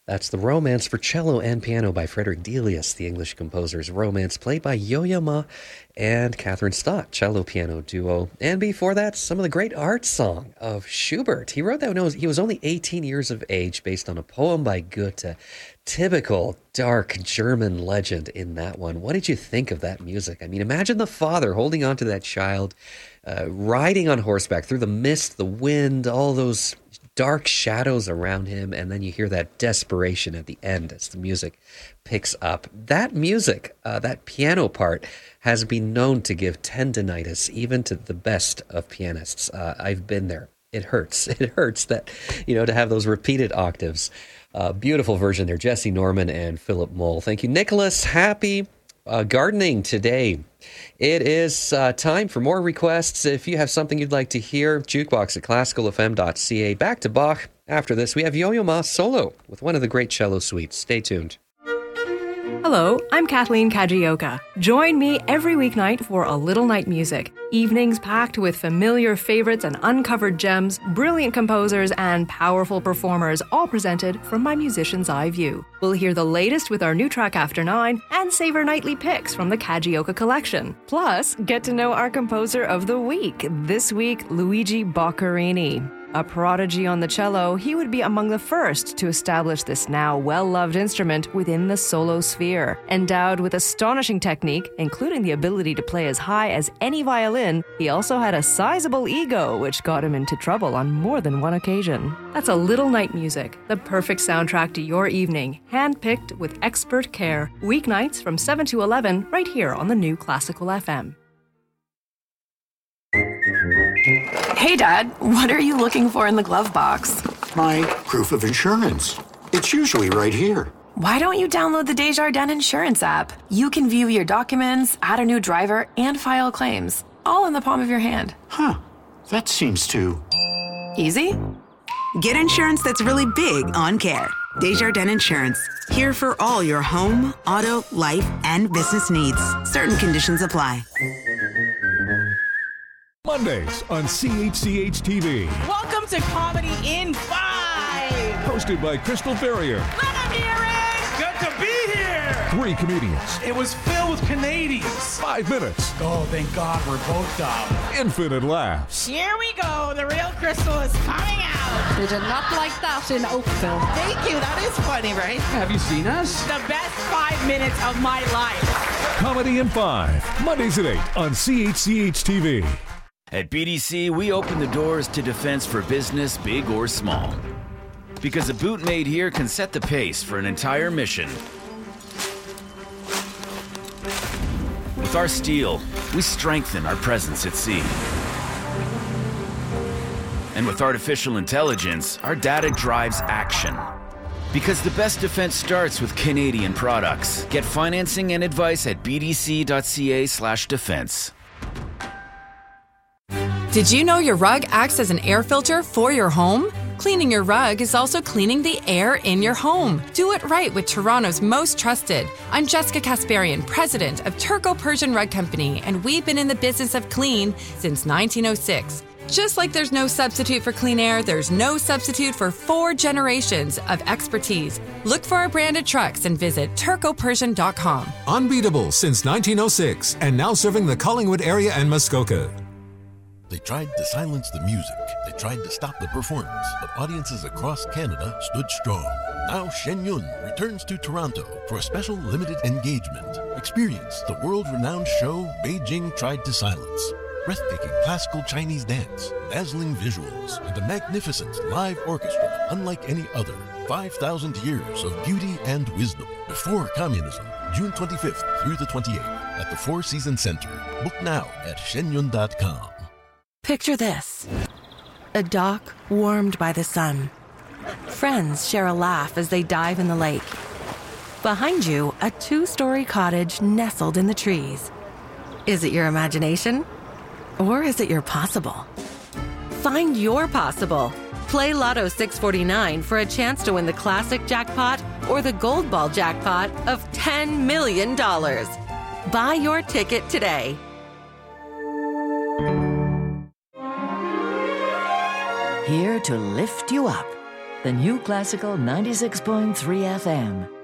That's the Romance for Cello and Piano by Frederick Delius, the English composer's Romance, played by Yo-Yo Ma and Catherine Stott, cello-piano duo. And before that, some of the great art song of Schubert. He wrote that when he was only 18 years of age, based on a poem by Goethe. Typical dark German legend in that one. What did you think of that music? I mean, imagine the father holding on to that child, riding on horseback through the mist, the wind, all those dark shadows around him, and then you hear that desperation at the end as the music picks up. That music, that piano part, has been known to give tendinitis even to the best of pianists. I've been there. It hurts. It hurts that, to have those repeated octaves. Beautiful version there, Jesse Norman and Philip Moll. Thank you, Nicholas. Happy gardening today. It is time for more requests. If you have something you'd like to hear, jukebox at classicalfm.ca. Back to Bach. After this, we have Yo-Yo Ma solo with one of the great cello suites. Stay tuned. Hello, I'm Kathleen Kajioka. Join me every weeknight for A Little Night Music. Evenings packed with familiar favorites and uncovered gems, brilliant composers, and powerful performers, all presented from my musician's eye view. We'll hear the latest with our new track After 9 and savor nightly picks from the Kajioka collection. Plus, get to know our composer of the week. This week, Luigi Boccherini. A prodigy on the cello, he would be among the first to establish this now well-loved instrument within the solo sphere. Endowed with astonishing technique, including the ability to play as high as any violin, he also had a sizable ego, which got him into trouble on more than one occasion. That's A Little Night Music, the perfect soundtrack to your evening, handpicked with expert care. Weeknights from 7 to 11, right here on the new Classical FM. Hey, Dad, what are you looking for in the glove box? My proof of insurance. It's usually right here. Why don't you download the Desjardins Insurance app? You can view your documents, add a new driver, and file claims, all in the palm of your hand. Huh. That seems too... easy? Get insurance that's really big on care. Desjardins Insurance. Here for all your home, auto, life, and business needs. Certain conditions apply. Mondays on CHCH-TV. Welcome to Comedy in 5. Hosted by Crystal Ferrier. Let him hear it. Good to be here. 3 comedians. It was filled with Canadians. 5 minutes. Oh, thank God we're both dumb. Infinite laughs. Here we go. The real Crystal is coming out. We did not like that in Oakville. Thank you. That is funny, right? Have you seen us? The best 5 minutes of my life. Comedy in 5. Mondays at 8 on CHCH-TV. At BDC, we open the doors to defense for business, big or small. Because a boot made here can set the pace for an entire mission. With our steel, we strengthen our presence at sea. And with artificial intelligence, our data drives action. Because the best defense starts with Canadian products. Get financing and advice at bdc.ca/defense. Did you know your rug acts as an air filter for your home? Cleaning your rug is also cleaning the air in your home. Do it right with Toronto's most trusted. I'm Jessica Kasparian, president of Turco Persian Rug Company, and we've been in the business of clean since 1906. Just like there's no substitute for clean air, there's no substitute for 4 generations of expertise. Look for our branded trucks and visit turcopersian.com. Unbeatable since 1906 and now serving the Collingwood area and Muskoka. They tried to silence the music. They tried to stop the performance, but audiences across Canada stood strong. Now Shen Yun returns to Toronto for a special limited engagement. Experience the world-renowned show Beijing Tried to Silence. Breathtaking classical Chinese dance, dazzling visuals, and a magnificent live orchestra unlike any other. 5,000 years of beauty and wisdom before communism. June 25th through the 28th at the Four Seasons Center. Book now at shenyun.com. Picture this. A dock warmed by the sun. Friends share a laugh as they dive in the lake. Behind you, a 2-story cottage nestled in the trees. Is it your imagination? Or is it your possible? Find your possible. Play Lotto 649 for a chance to win the classic jackpot or the gold ball jackpot of $10 million. Buy your ticket today. Here to lift you up. The new Classical 96.3 FM.